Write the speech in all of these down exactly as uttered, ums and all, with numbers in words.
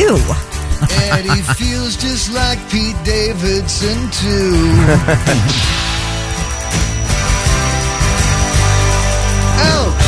tattoo. And he feels just like Pete Davidson, too. Ouch!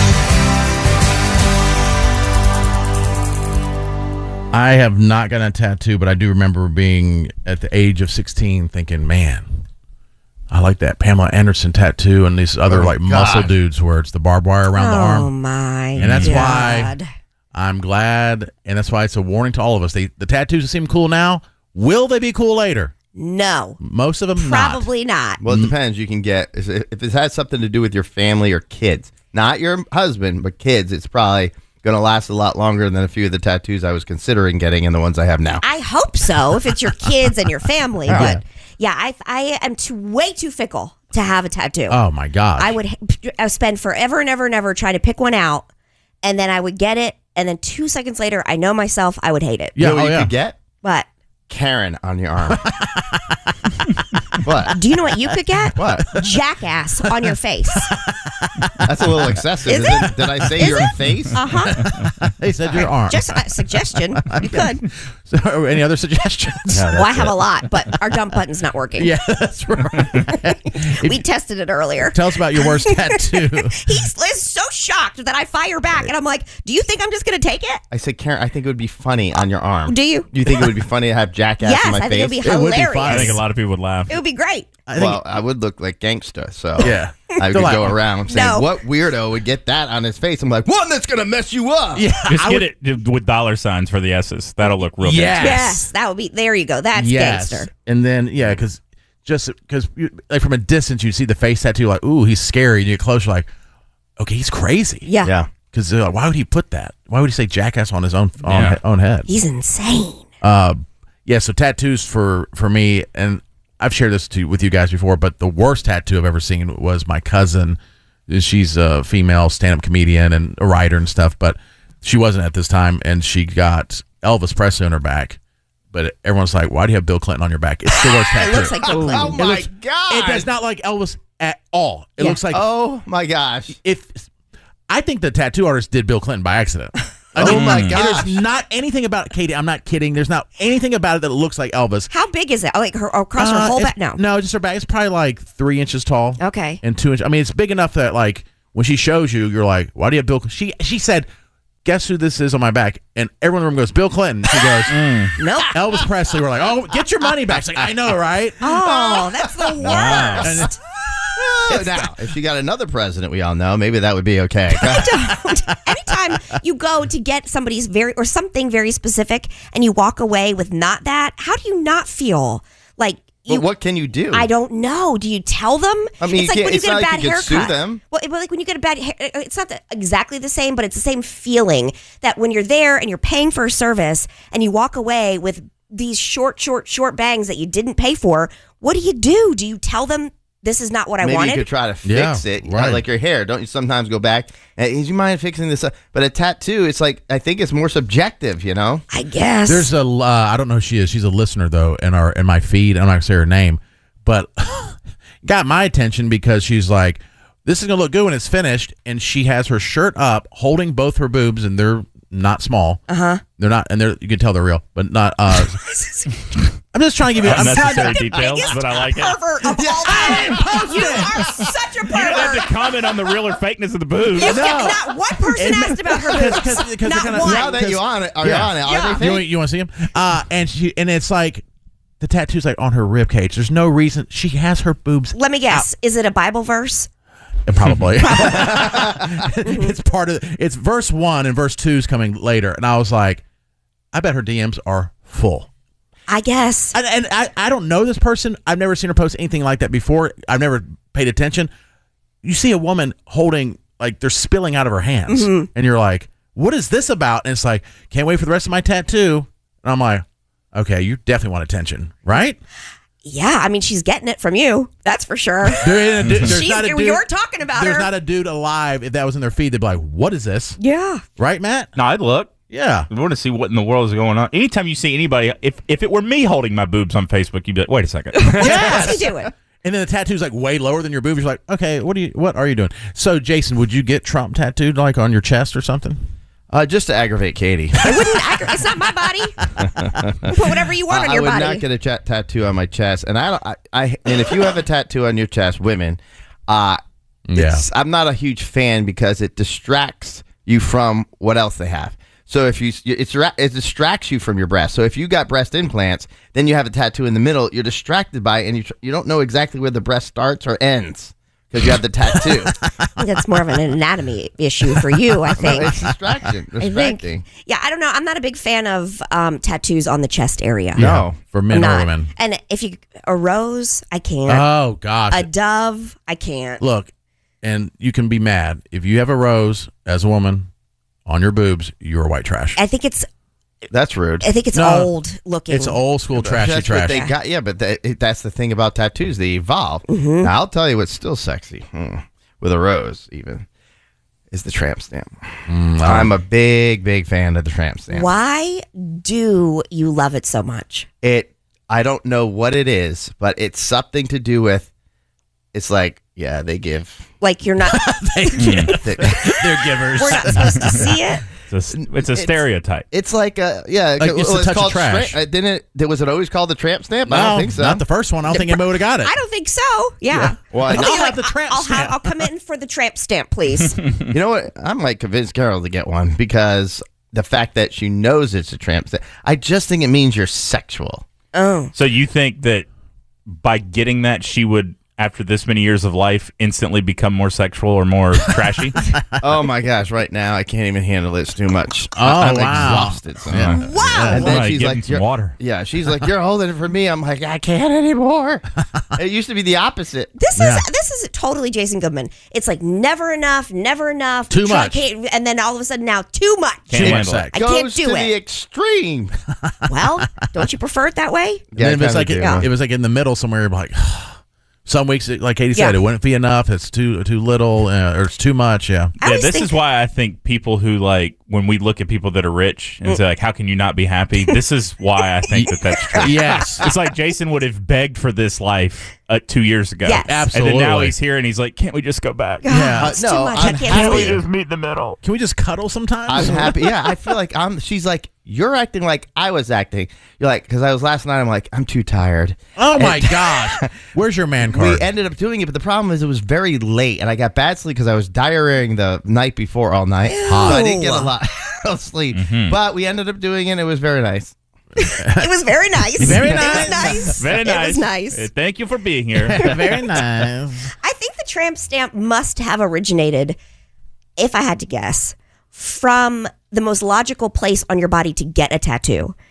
I have not gotten a tattoo, but I do remember being at the age of sixteen thinking, man, I like that Pamela Anderson tattoo and these other Oh, like gosh. muscle dudes where it's the barbed wire around the arm. Oh, my And that's God. why I'm glad, and that's why it's a warning to all of us. They, the tattoos seem cool now. Will they be cool later? No. Most of them Probably not. Well, it depends. You can get, if it has something to do with your family or kids, not your husband, but kids, it's probably going to last a lot longer than a few of the tattoos I was considering getting and the ones I have now. I hope so, if it's your kids and your family. But yeah, I I am too way too fickle to have a tattoo. Oh, my God. I would h- I would spend forever and ever and ever trying to pick one out, and then I would get it, and then two seconds later, I know myself, I would hate it. Yeah, You know what oh, you yeah. could get? But Karen on your arm. What? do you know what you could get? What? Jackass on your face. That's a little excessive. Is Is it? it? Did I say Is your it? face? Uh huh. They said your arm. Just a suggestion. You could. So, any other suggestions? Well, I have a lot, but our dump button's not working. Yeah, that's right. We tested it earlier. Tell us about your worst tattoo. He's is so shocked that I fire back, and I'm like, "Do you think I'm just going to take it? I said, Karen, I think it would be funny on your arm. Do you? Do you think it would be funny to have jackass Yes, on my I think face? it'd be It would be hilarious. fun. I think a lot of people would laugh. It would be great. I think, Well, I would look like gangsta, so Yeah. I could They're like, go around saying, No. what weirdo would get that on his face? I'm like, one that's going to mess you up. yeah, Just I get would- it with dollar signs for the S's. That'll look real Yes. good. Yes, that would be. There you go. That's yes. gangster. And then, yeah, because just because like from a distance, you see the face tattoo, like, ooh, he's scary. And you get close, you're like, okay, he's crazy. Yeah. Yeah. Because uh, why would he put that? Why would he say jackass on his own on, Yeah. own head? He's insane. Uh, yeah, so tattoos for, for me, and I've shared this to with you guys before, but the worst tattoo I've ever seen was my cousin. She's a female stand-up comedian and a writer and stuff, but she wasn't at this time, and she got Elvis Presley on her back. But everyone's like, why do you have Bill Clinton on your back? It's the worst tattoo. It looks like Bill Oh, Clinton. my looks- God. It does not like Elvis at all. It Yeah. looks like Oh, my gosh. if I think the tattoo artist did Bill Clinton by accident. I Oh, mean, my and gosh. There's not anything about Katie. I'm not kidding. There's not anything about it that looks like Elvis. How big is it? Oh, like her across her Uh, whole it's- back? No. no, just her back. It's probably like three inches tall. Okay. and two inches. I mean, it's big enough that like when she shows you, you're like, why do you have Bill? She she said, guess who this is on my back? And everyone in the room goes, Bill Clinton. She goes, Nope. Elvis Presley. We're like, oh, get your money back. She's like, I know, right? Oh, that's the worst. Oh, now, if you got another president we all know, maybe that would be okay. Don't. Anytime you go to get somebody's very or something very specific and you walk away with not that, how do you not feel like you? But what can you do? I don't know. Do you tell them? I mean, you it's like can't- when you it's get a not like bad you could sue haircut. them. Well, it- well, like when you get a bad hair, it's not the, exactly the same, but it's the same feeling that when you're there and you're paying for a service and you walk away with these short, short, short bangs that you didn't pay for. What do you do? Do you tell them this is not what I Maybe wanted? you could try to fix Yeah, it, you know, right. like your hair. Don't you sometimes go back? Hey, do you mind fixing this up? But a tattoo, it's like I think it's more subjective. You know? I guess. There's a uh, I don't know who she is. She's a listener though in our in my feed. I'm not gonna say her name, but got my attention because she's like, this is gonna look good when it's finished, and she has her shirt up, holding both her boobs, and they're not small. Uh huh. They're not, and they're you can tell they're real, but not. Uh, I'm just trying to give you. I'm Unnecessary the details, biggest but I like it. pervert of all time. You are such a You don't have pervert. to comment on the real or fakeness of the boobs. You No. can't- Not one person asked about her boobs. Because- because they're Not kinda- one. Now that you're on it, are you Yeah. on it? Are Yeah. they You, fake? want- you want to see him? Uh, and she and it's like the tattoo's like on her rib cage. There's no reason she has her boobs. Let me guess. Is it a Bible verse? Probably. It's part of it's verse one and verse two is coming later, and I was like, I bet her D Ms are full. I guess. And, and I, I don't know this person. I've never seen her post anything like that before. I've never paid attention. You see a woman holding like they're spilling out of her hands, Mm-hmm. and you're like, what is this about? And it's like, can't wait for the rest of my tattoo. And I'm like, okay, you definitely want attention, right? Yeah, I mean, she's getting it from you. That's for sure. There ain't a du- there's She's, not a dude, you're talking about there's her. not a dude alive. If that was in their feed, they'd be like, what is this? yeah. Right, Matt? No, I'd look. Yeah. I want to see what in the world is going on. Anytime you see anybody, if if it were me holding my boobs on Facebook, you'd be like, wait a second. What's he doing? And then the tattoo's like way lower than your boobs. You're like, okay, what are you? What are you doing? So, Jason, would you get Trump tattooed like on your chest or something? Uh, just to aggravate Katie. It wouldn't. Aggr- it's not my body. You put whatever you want Uh, on I your would body. not get a chat tattoo on my chest, and I, don't- I, I, and if you have a tattoo on your chest, women, uh, Yeah. it's, I'm not a huge fan because it distracts you from what else they have. So if you, it's it distracts you from your breast. So if you got breast implants, then you have a tattoo in the middle. You're distracted by it, and you you don't know exactly where the breast starts or ends because you have the tattoo. I think that's more of an anatomy issue for you. I think. It's distraction. I Distracting. think. Yeah, I don't know. I'm not a big fan of um, tattoos on the chest area. No. For I'm men or not. women. And if you a rose, I can't. Oh gosh. a dove, I can't. Look, and you can be mad if you have a rose as a woman on your boobs. You're white trash. I think it's. That's rude. I think it's No, old looking. It's old school trashy That's trash. what they got. Yeah, but that, it, that's the thing about tattoos. They evolve. Mm-hmm. Now, I'll tell you what's still sexy, hmm, with a rose even, is the tramp stamp. Mm, I'm a big, big fan of the tramp stamp. Why do you love it so much? It, I don't know what it is, but it's something to do with, it's like, yeah, they give. Like you're not. They- They- They're givers. We're not supposed to see it. It's a, it's a stereotype. It's like a, yeah. Like, it's a touch of called trash. Tra- uh, didn't it, was it always called the tramp stamp? No, I don't think so. not the first one. I don't think anybody would have got it. I don't think so. Yeah. Well, I I'll, know. be like, the tramp I'll, stamp. have, I'll come in for the tramp stamp, please. You know what? I might convince Carol to get one because the fact that she knows it's a tramp stamp, I just think it means you're sexual. Oh. So you think that by getting that, she would, after this many years of life, instantly become more sexual or more trashy? Oh my gosh! Right now, I can't even handle it. It's too much. Oh, I'm wow. exhausted. So. Yeah. Wow. And Well, then I she's give him like, some "You're-" water. Yeah, she's like, "You're holding it for me." I'm like, "I can't anymore." It used to be the opposite. This Yeah. is this is totally Jason Goodman. It's like never enough, never enough. Too Try- much. can't- and then all of a sudden now too much. Can't Too much handle it. sex. I Goes can't do to it. the extreme. Well, don't you prefer it that way? And then if I it's like kinda it, do. it was like in the middle somewhere, you're like some weeks, like Katie said, Yeah. it wouldn't be enough. It's too too little, uh, or it's too much. Yeah. I Yeah, always this think- is why I think people who like when we look at people that are rich and say like, "How can you not be happy?" This is why I think that that's true. Yes. It's like Jason would have begged for this life uh, two years ago. Yes. Absolutely. And then now he's here and he's like, "Can't we just go back? God, Yeah. it's Uh, too no, much. I'm I can't happy. stand it. meet in the middle." Can we just cuddle sometimes? I'm happy. Yeah, I feel like I'm. She's like, "You're acting like I was acting." You're like, because I was last night. I'm like, I'm too tired. Oh my gosh. Where's your man card? We ended up doing it, but the problem is it was very late, and I got bad sleep because I was diarrheaing the night before all night. So I didn't get a lot of sleep. But we ended up doing it. It was very nice. It was very nice. Very It nice. was nice. Very nice. It was nice. Uh, Thank you for being here. Very nice. I think the tramp stamp must have originated, if I had to guess, from the most logical place on your body to get a tattoo.